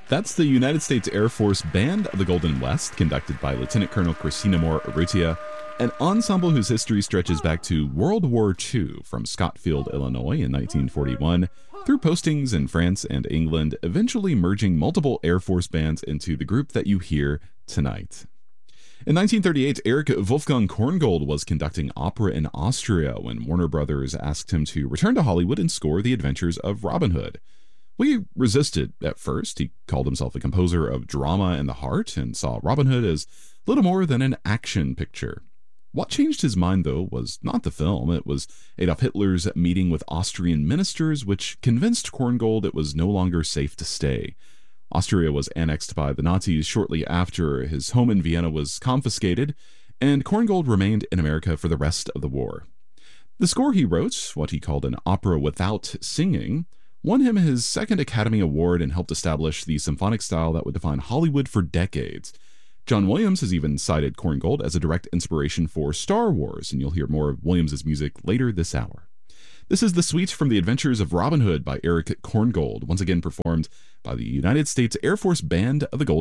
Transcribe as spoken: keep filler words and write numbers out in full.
That's the United States Air Force Band of the Golden West, conducted by Lieutenant Colonel Christina Moore Urrutia, an ensemble whose history stretches back to World War Two, from Scottsfield, Illinois in nineteen forty-one, through postings in France and England, eventually merging multiple Air Force bands into the group that you hear tonight. In nineteen thirty-eight, Erich Wolfgang Korngold was conducting opera in Austria when Warner Brothers asked him to return to Hollywood and score The Adventures of Robin Hood. We resisted at first. He called himself a composer of drama and the heart and saw Robin Hood as little more than an action picture. What changed his mind, though, was not the film. It was Adolf Hitler's meeting with Austrian ministers, which convinced Korngold it was no longer safe to stay. Austria was annexed by the Nazis shortly after his home in Vienna was confiscated, and Korngold remained in America for the rest of the war. The score he wrote, what he called an opera without singing, won him his second Academy Award and helped establish the symphonic style that would define Hollywood for decades. John Williams has even cited Korngold as a direct inspiration for Star Wars, and you'll hear more of Williams' music later this hour. This is the suite from The Adventures of Robin Hood by Erich Korngold, once again performed by the United States Air Force Band of the Golden